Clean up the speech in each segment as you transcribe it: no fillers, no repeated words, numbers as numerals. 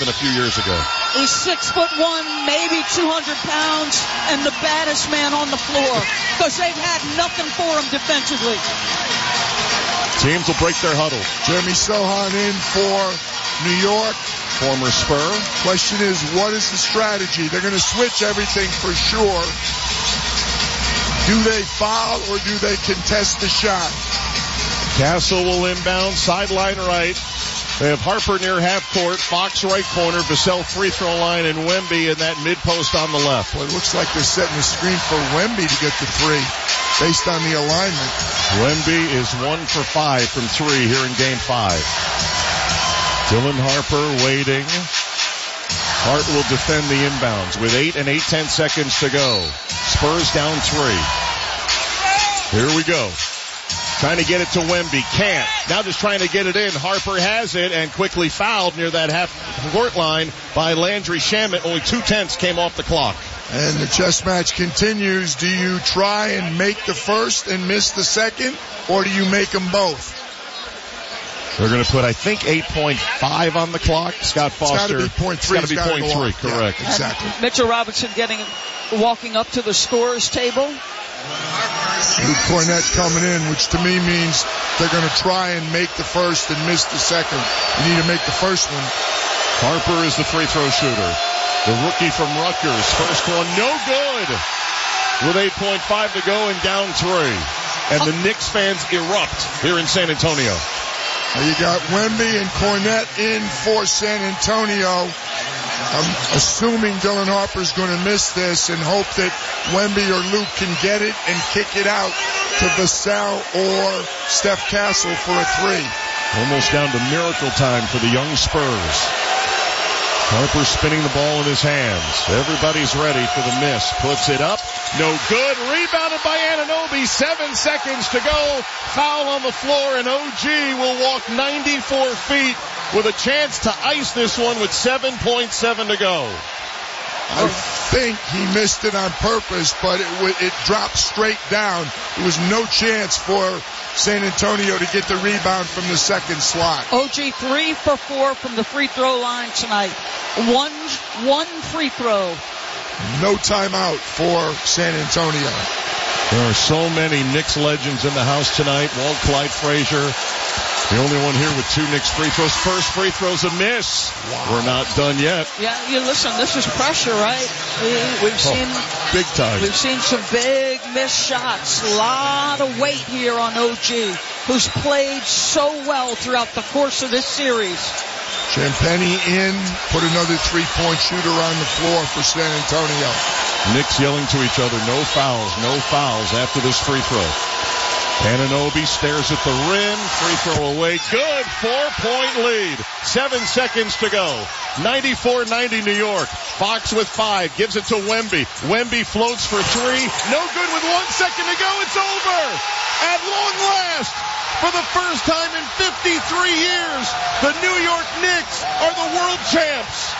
7 a few years ago. He's 6'1", maybe 200 pounds, and the baddest man on the floor because they've had nothing for him defensively. Teams will break their huddle. Jeremy Sohan in for New York. Former Spur. Question is, what is the strategy? They're going to switch everything for sure. Do they foul or do they contest the shot? Castle will inbound, sideline right. They have Harper near half court, Fox right corner, Vassell free throw line, and Wemby in that mid post on the left. Well, it looks like they're setting the screen for Wemby to get the three based on the alignment. Wemby is 1 for 5 from 3 here in game 5. Dylan Harper waiting. Hart will defend the inbounds with 8 and 8/10 seconds to go. Spurs down 3. Here we go. Trying to get it to Wemby. Can't. Now just trying to get it in. Harper has it and quickly fouled near that half-court line by Landry Shamet. Only 2/10 came off the clock. And the chess match continues. Do you try and make the first and miss the second, or do you make them both? They're going to put, I think, 8.5 on the clock. Scott Foster. It's got to be 0.3. It's got to be 0.3, correct. Yeah, exactly. And Mitchell Robinson walking up to the scorer's table. Luke Cornett coming in, which to me means they're going to try and make the first and miss the second. You need to make the first one. Harper is the free throw shooter. The rookie from Rutgers. First one, no good. With 8.5 to go and down 3. And the Knicks fans erupt here in San Antonio. You got Wemby and Cornett in for San Antonio. I'm assuming Dylan Harper's going to miss this and hope that Wemby or Luke can get it and kick it out to Vassell or Steph Castle for a 3. Almost down to miracle time for the young Spurs. Harper spinning the ball in his hands. Everybody's ready for the miss. Puts it up. No good. Rebounded by Anunoby. 7 seconds to go. Foul on the floor, and OG will walk 94 feet with a chance to ice this one with 7.7 to go. I think he missed it on purpose, but it dropped straight down. There was no chance for San Antonio to get the rebound from the second slot. OG 3 for 4 from the free throw line tonight. One free throw. No timeout for San Antonio. There are so many Knicks legends in the house tonight. Walt Clyde Frazier, the only one here with 2 Knicks free throws. First free throw's a miss. Wow. We're not done yet. Yeah, you listen, this is pressure, right? We've seen big time. We've seen some big missed shots. A lot of weight here on OG, who's played so well throughout the course of this series. Champagny in, put another 3-point shooter on the floor for San Antonio. Knicks yelling to each other, no fouls after this free throw. Anunoby stares at the rim, free throw away, good, 4-point lead, 7 seconds to go, 94-90 New York. Fox with 5, gives it to Wemby. Wemby floats for 3, no good with 1 second to go, it's over! At long last, for the first time in 53 years, the New York Knicks are the world champs.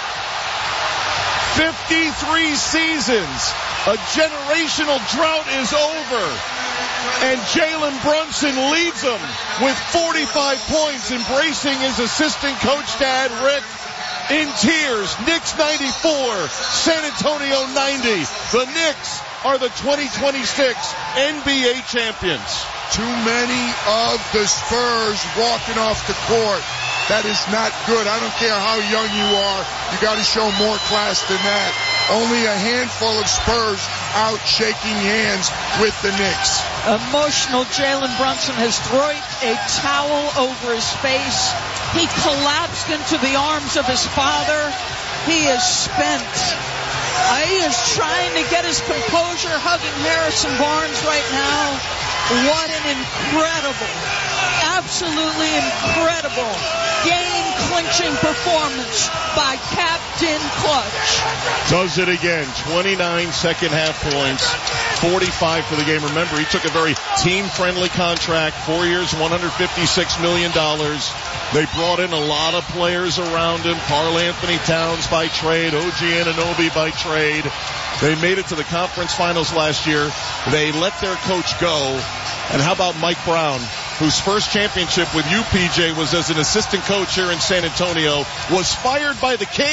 53 seasons, a generational drought is over. And Jalen Brunson leads them with 45 points, embracing his assistant coach dad, Rick, in tears. Knicks 94, San Antonio 90. The Knicks are the 2026 NBA champions. Too many of the Spurs walking off the court. That is not good. I don't care how young you are. You got to show more class than that. Only a handful of Spurs out shaking hands with the Knicks. Emotional Jalen Brunson has thrown a towel over his face. He collapsed into the arms of his father. He is spent. He is trying to get his composure, hugging Harrison Barnes right now. What an incredible, absolutely incredible game-clinching performance by Captain Clutch. Does it again. 29 second-half points, 45 for the game. Remember, he took a very team-friendly contract, 4 years, $156 million. They brought in a lot of players around him. Karl Anthony Towns by trade, OG Anunoby by trade. They made it to the conference finals last year. They let their coach go. And how about Mike Brown, whose first championship with UPJ was as an assistant coach here in San Antonio, was fired by the Kings.